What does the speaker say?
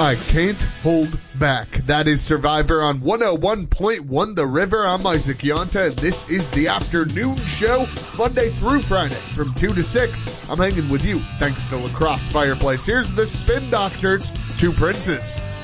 I can't hold back. That is Survivor on 101.1 The River. I'm Isaac Yonta, and this is the afternoon show, Monday through Friday from 2 to 6. I'm hanging with you thanks to Lacrosse Fireplace. Here's the Spin Doctors, Two Princes.